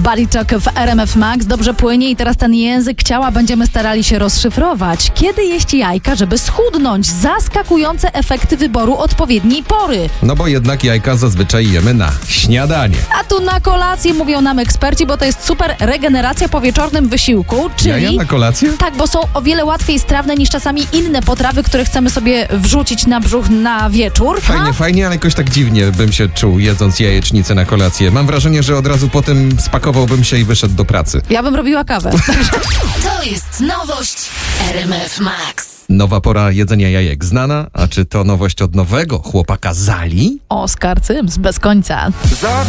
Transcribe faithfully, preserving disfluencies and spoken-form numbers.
Body Talk w R M F Max. Dobrze płynie i teraz ten język ciała będziemy starali się rozszyfrować. Kiedy jeść jajka, żeby schudnąć? Zaskakujące efekty wyboru odpowiedniej pory. No bo jednak jajka zazwyczaj jemy na śniadanie. A tu na kolację mówią nam eksperci, bo to jest super regeneracja po wieczornym wysiłku, czyli... Jaja na kolację? Tak, bo są o wiele łatwiej strawne niż czasami inne potrawy, które chcemy sobie wrzucić na brzuch na wieczór. Fajnie, A? fajnie, ale jakoś tak dziwnie bym się czuł, jedząc jajecznicę na kolację. Mam wrażenie, że od razu potem spakowałbym się i wyszedł do pracy. Ja bym robiła kawę. To jest nowość R M F Max. Nowa pora jedzenia jajek znana, a czy to nowość od nowego chłopaka Zali? Oskar Cyms bez końca.